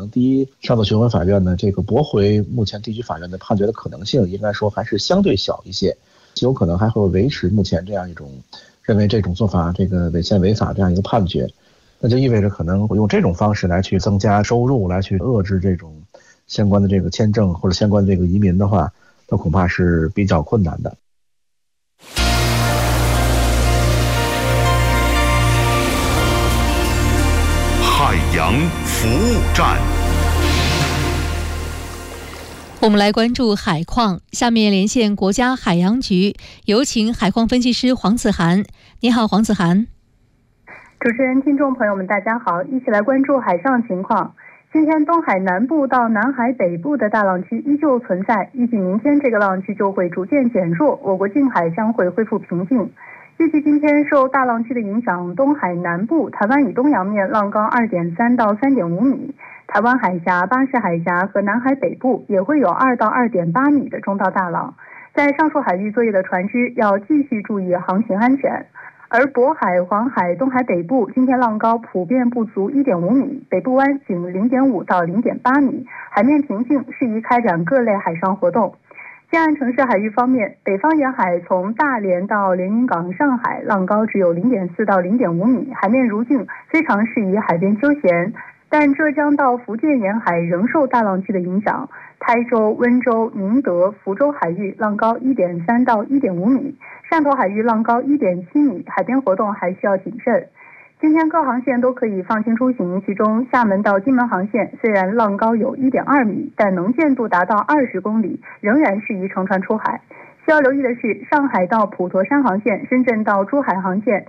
第一，上诉巡回法院呢，这个驳回目前地区法院的判决的可能性，应该说还是相对小一些，有可能还会维持目前这样一种认为这种做法这个违宪违法这样一个判决。那就意味着可能用这种方式来去增加收入，来去遏制这种相关的这个签证或者相关的这个移民的话，那恐怕是比较困难的。 海洋服务站， 我们来关注海况。下面连线国家海洋局，有请海况分析师黄子涵。你好，黄子涵。 主持人、听众朋友们，大家好，一起来关注海上情况。今天东海南部到南海北部的大浪区依旧存在，预计明天这个浪区就会逐渐减弱，我国近海将会恢复平静。预计今天受大浪区的影响，东海南部、台湾以东洋面浪高2.3到3.5米，台湾海峡、巴士海峡和南海北部也会有2到2.8米的中到大浪。在上述海域作业的船只要继续注意航行安全。而渤海、黄海、东海北部今天浪高普遍不足1.5米，北部湾仅0.5到0.8米，海面平静，适宜开展各类海上活动。近岸城市海域方面，北方沿海从大连到连云港、上海浪高只有0.4到0.5米，海面如镜，非常适宜海边休闲。但浙江到福建沿海仍受大浪区的影响，台州、温州、宁德、福州海域浪高1.3到1.5米，汕头海域浪高1.7米，海边活动还需要谨慎。今天各航线都可以放心出行，其中厦门到金门航线虽然浪高有1.2米，但能见度达到20公里，仍然适宜乘船出海。需要留意的是，上海到普陀山航线、深圳到珠海航线